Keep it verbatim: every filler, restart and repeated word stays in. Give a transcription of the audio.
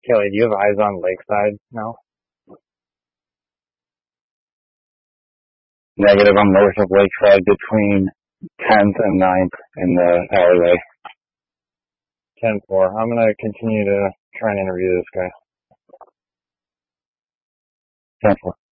Kelly, do you have eyes on Lakeside now? Negative. I'm north of Lakeside between tenth and ninth in the alleyway. ten four. I'm going to continue to try and interview this guy. ten four.